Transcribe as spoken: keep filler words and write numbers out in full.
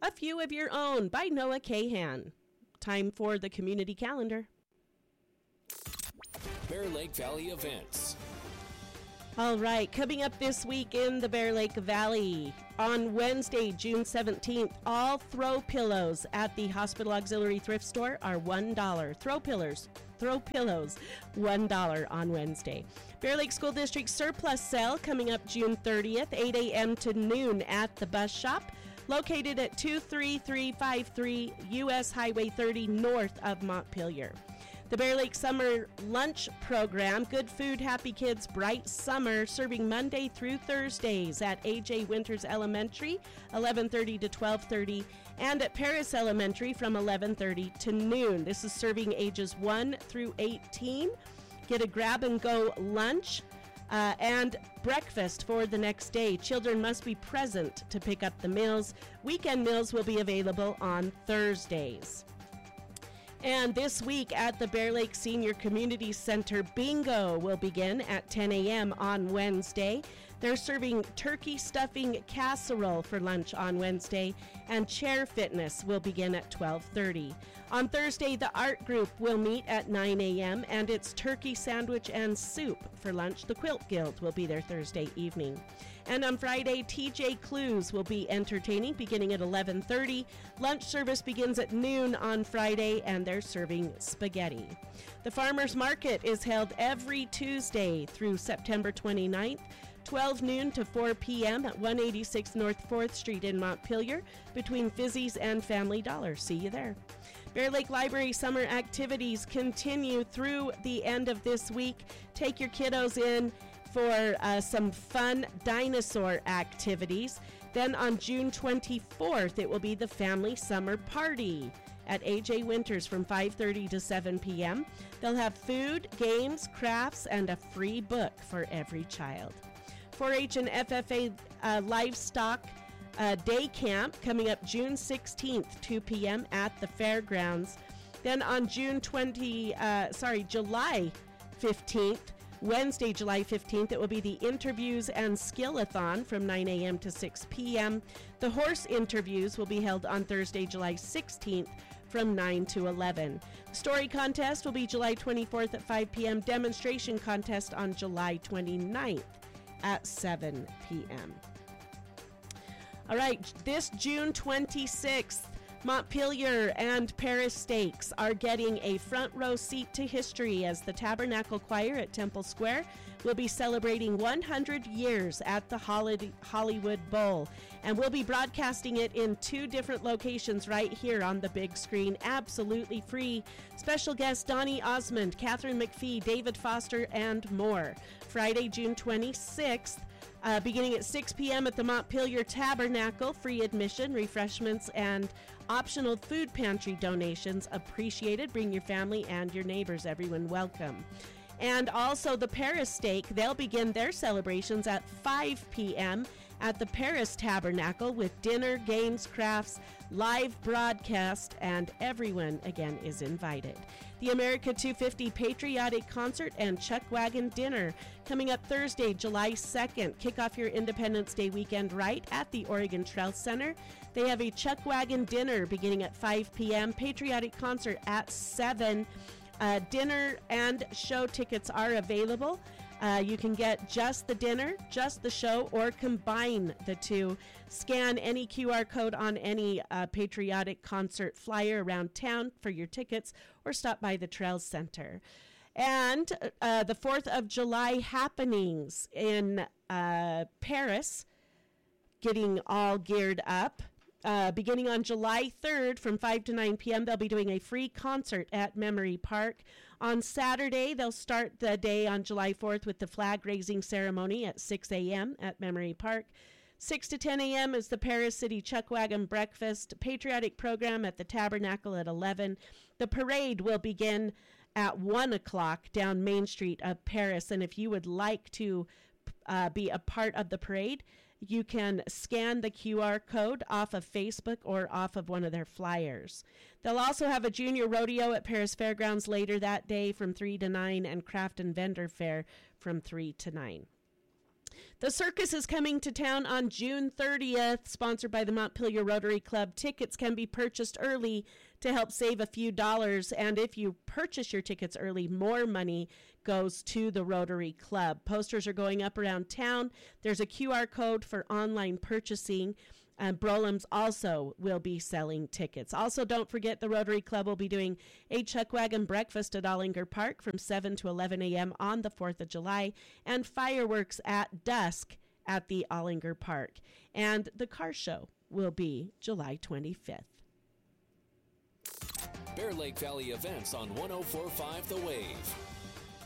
A Few of Your Own by Noah Kahan. Time for the community calendar. Bear Lake Valley events. All right, coming up this week in the Bear Lake Valley, on Wednesday, June seventeenth, all throw pillows at the Hospital Auxiliary Thrift Store are one dollar. Throw pillows, throw pillows, one dollar on Wednesday. Bear Lake School District surplus sale coming up June thirtieth, eight a.m. to noon at the bus shop, located at two three three five three U S Highway thirty north of Montpelier. The Bear Lake Summer Lunch Program, Good Food, Happy Kids, Bright Summer, serving Monday through Thursdays at A J Winters Elementary, eleven thirty to twelve thirty, and at Paris Elementary from eleven thirty to noon. This is serving ages one through eighteen. Get a grab-and-go lunch uh, and breakfast for the next day. Children must be present to pick up the meals. Weekend meals will be available on Thursdays. And this week at the Bear Lake Senior Community Center, bingo will begin at ten a.m. on Wednesday. They're serving turkey stuffing casserole for lunch on Wednesday, and chair fitness will begin at twelve thirty. On Thursday, the art group will meet at nine a.m., and it's turkey sandwich and soup for lunch. The Quilt Guild will be there Thursday evening. And on Friday, T J Clues will be entertaining beginning at eleven thirty. Lunch service begins at noon on Friday, and they're serving spaghetti. The Farmers Market is held every Tuesday through September twenty-ninth, twelve noon to four p.m. at one eighty-six North fourth Street in Montpelier, between Fizzy's and Family Dollar. See you there. Bear Lake Library summer activities continue through the end of this week. Take your kiddos in for uh, some fun dinosaur activities. Then on June twenty-fourth, it will be the Family Summer Party at A J Winters from five thirty to seven p.m. They'll have food, games, crafts, and a free book for every child. four H and F F A uh, Livestock uh, Day Camp coming up June sixteenth, two p.m. at the fairgrounds. Then on June twentieth, uh, sorry, July fifteenth, Wednesday, July fifteenth, it will be the Interviews and Skillathon from nine a.m. to six p.m. The horse interviews will be held on Thursday, July sixteenth from nine to eleven. Story contest will be July twenty-fourth at five p.m. Demonstration contest on July twenty-ninth at seven p.m. All right, this June twenty-sixth, Montpelier and Paris Stakes are getting a front row seat to history as the Tabernacle Choir at Temple Square will be celebrating one hundred years at the Hollywood Bowl. And we'll be broadcasting it in two different locations right here on the big screen, absolutely free. Special guests Donnie Osmond, Catherine McPhee, David Foster, and more. Friday, June twenty-sixth, Uh, beginning at six p.m. at the Montpelier Tabernacle, free admission, refreshments, and optional food pantry donations appreciated. Bring your family and your neighbors. Everyone welcome. And also the Paris Stake, they'll begin their celebrations at five p.m. at the Paris Tabernacle with dinner, games, crafts, live broadcast, and everyone, again, is invited. The America two fifty Patriotic Concert and Chuck Wagon Dinner coming up Thursday, July second. Kick off your Independence Day weekend right at the Oregon Trail Center. They have a Chuck Wagon Dinner beginning at five p.m. Patriotic Concert at seven. Uh, dinner and show tickets are available. Uh, you can get just the dinner, just the show, or combine the two. Scan any Q R code on any uh, Patriotic Concert flyer around town for your tickets, or stop by the Trails Center. And uh, the fourth of July happenings in uh, Paris, getting all geared up. Uh, beginning on July third from five to nine p.m., they'll be doing a free concert at Memory Park. On Saturday, they'll start the day on July fourth with the flag-raising ceremony at six a.m. at Memory Park. six to ten a.m. is the Paris City Chuck Wagon Breakfast Patriotic Program at the Tabernacle at eleven. The parade will begin at one o'clock down Main Street of Paris, and if you would like to uh, be a part of the parade, you can scan the Q R code off of Facebook or off of one of their flyers. They'll also have a junior rodeo at Paris Fairgrounds later that day from three to nine, and craft and vendor fair from three to nine. The circus is coming to town on June thirtieth, sponsored by the Montpelier Rotary Club. Tickets can be purchased early to help save a few dollars, and if you purchase your tickets early, more money goes to the Rotary Club. Posters are going up around town. There's a Q R code for online purchasing. And Brolam's also will be selling tickets. Also, don't forget the Rotary Club will be doing a Chuck Wagon breakfast at Ollinger Park from seven to eleven a.m. on the fourth of July, and fireworks at dusk at the Ollinger Park. And the car show will be July twenty-fifth. Bear Lake Valley events on one oh four point five The Wave.